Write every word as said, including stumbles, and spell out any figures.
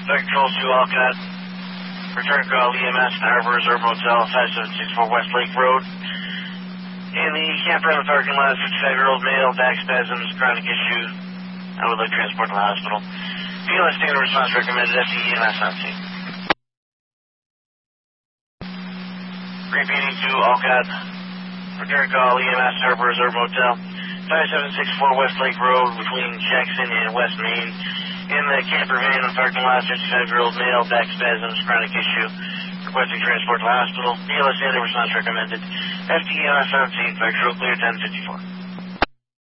Vector Control to Alcott. Return call E M S, Harbor Reserve Motel, five seven six four West Lake Road. In the camper in the parking lot, fifty-five-year-old male, back spasms, chronic issue. I would like transport to the hospital. B L S standard response recommended, F T E and S on scene. Repeating to Alcott. Return call E M S, Harbor Reserve Motel, five seven six four West Lake Road between Jackson and West Main. In the camper van in the parking lot, fifty-five-year-old male, back spasms, chronic issue. Requesting transport to the hospital. B L S standard response recommended. F T E on scene, Vector clear ten fifty-four.